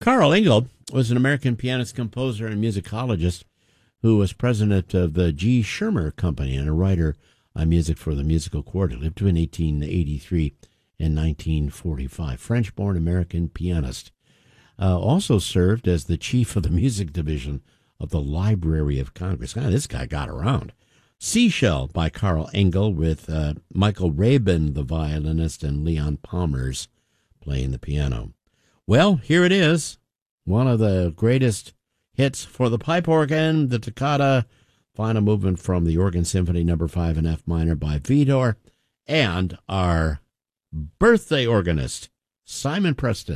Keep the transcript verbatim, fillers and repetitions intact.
Carl Engel was an American pianist, composer, and musicologist who was president of the G. Schirmer Company and a writer on music for the musical court. He lived between eighteen eighty-three and nineteen forty-five. French-born American pianist. Uh, also served as the chief of the music division of the Library of Congress. God, this guy got around. Seashell by Carl Engel with uh, Michael Rabin, the violinist, and Leon Palmers playing the piano. Well, here it is. One of the greatest hits for the pipe organ, the Toccata, final movement from the Organ Symphony number five in F minor by Vidor, and our birthday organist, Simon Preston.